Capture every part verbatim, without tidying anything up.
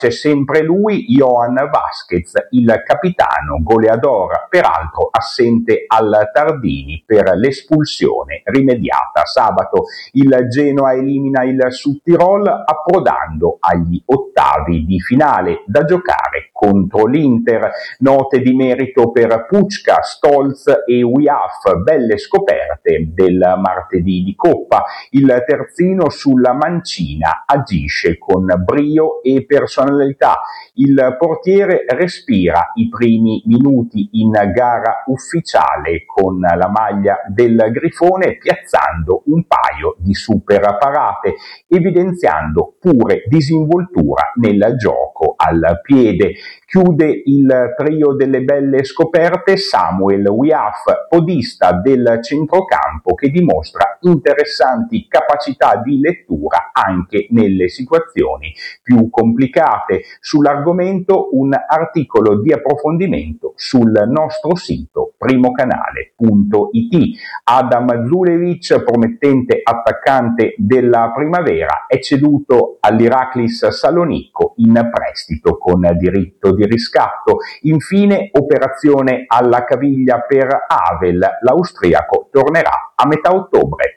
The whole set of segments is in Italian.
c'è sempre lui, Johan Vasquez, il capitano goleador, peraltro assente al Tardini per l'espulsione rimediata. Sabato il Genoa elimina il Südtirol approdando agli ottavi di finale da giocare contro l'Inter. Note di merito per Pučka, Stolz e Wiaf, belle scoperte del martedì di Coppa. Il terzino sulla mancina agisce con brio e personalità. Il portiere respira i primi minuti in gara ufficiale con la maglia del Grifone, piazzando un paio di super parate, evidenziando pure disinvoltura nel gioco al piede. Chiude il trio delle belle scoperte Samuel Wiaf, podista del centrocampo che dimostra interessanti capacità di lettura anche nelle situazioni più complicate. Sull'argomento un articolo di approfondimento sul nostro sito primocanale punto it. Adam Zulevic, promettente attaccante della Primavera, è ceduto all'Iraklis Salonicco in prestito con diritto di riscatto. Infine, operazione alla caviglia per Havel, l'austriaco tornerà a metà ottobre.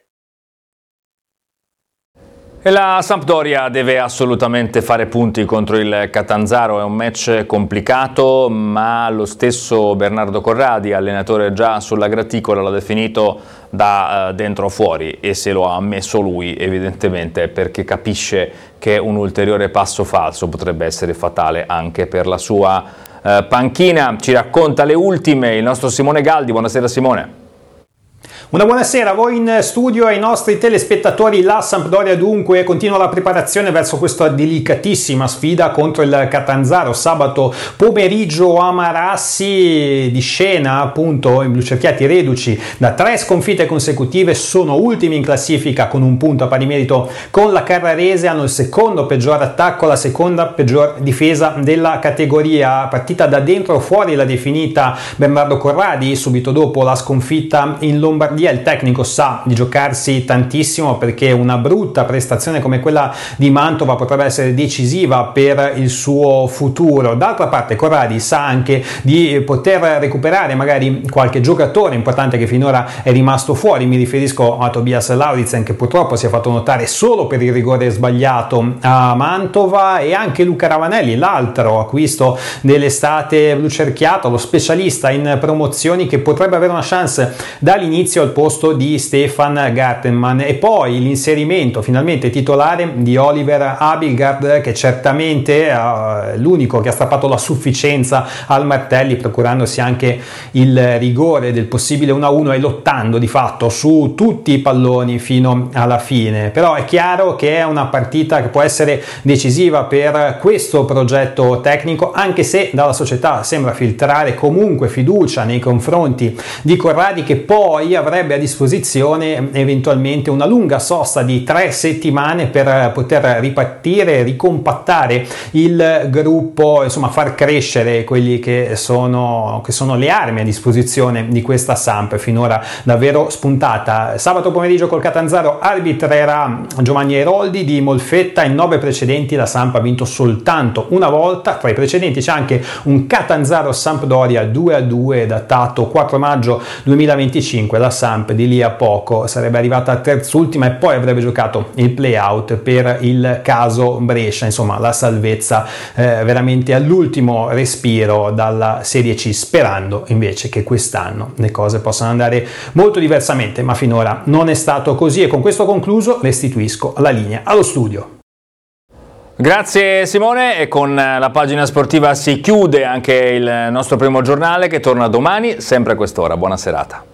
E la Sampdoria deve assolutamente fare punti contro il Catanzaro, è un match complicato, ma lo stesso Bernardo Corradi, allenatore già sulla graticola, l'ha definito da uh, dentro a fuori, e se lo ha ammesso lui evidentemente perché capisce che un ulteriore passo falso potrebbe essere fatale anche per la sua uh, panchina. Ci racconta le ultime il nostro Simone Galdi. Buonasera Simone. Una buonasera a voi in studio e ai nostri telespettatori. La Sampdoria dunque continua la preparazione verso questa delicatissima sfida contro il Catanzaro. Sabato pomeriggio a Marassi, di scena appunto i blucerchiati reduci da tre sconfitte consecutive, sono ultimi in classifica con un punto a pari merito con la Carrarese, hanno il secondo peggior attacco, la seconda peggior difesa della categoria. Partita da dentro o fuori l'ha definita Bernardo Corradi subito dopo la sconfitta in Lombardia. Il tecnico sa di giocarsi tantissimo perché una brutta prestazione come quella di Mantova potrebbe essere decisiva per il suo futuro. D'altra parte Corradi sa anche di poter recuperare magari qualche giocatore importante che finora è rimasto fuori. Mi riferisco a Tobias Lauritsen, che purtroppo si è fatto notare solo per il rigore sbagliato a Mantova, e anche Luca Ravanelli, l'altro acquisto dell'estate blucerchiata, lo specialista in promozioni, che potrebbe avere una chance dall'inizio al posto di Stefan Gartenmann. E poi l'inserimento finalmente titolare di Oliver Abildgaard, che certamente è l'unico che ha strappato la sufficienza al Martelli, procurandosi anche il rigore del possibile uno a uno e lottando di fatto su tutti i palloni fino alla fine. Però è chiaro che è una partita che può essere decisiva per questo progetto tecnico, anche se dalla società sembra filtrare comunque fiducia nei confronti di Corradi, che poi avrebbe a disposizione eventualmente una lunga sosta di tre settimane per poter ripartire, ricompattare il gruppo, insomma far crescere quelli che sono, che sono le armi a disposizione di questa Samp, finora davvero spuntata. Sabato pomeriggio col Catanzaro arbitrerà Giovanni Airoldi di Molfetta. In nove precedenti la Samp ha vinto soltanto una volta. Tra i precedenti c'è anche un Catanzaro Sampdoria due a due datato quattro maggio duemilaventicinque. La Samp di lì a poco sarebbe arrivata a terzultima e poi avrebbe giocato il play-out per il caso Brescia. Insomma, la salvezza eh, veramente all'ultimo respiro dalla Serie C, sperando invece che quest'anno le cose possano andare molto diversamente, ma finora non è stato così. E con questo concluso restituisco la linea allo studio. Grazie Simone, e con la pagina sportiva si chiude anche il nostro primo giornale, che torna domani sempre a quest'ora. Buona serata.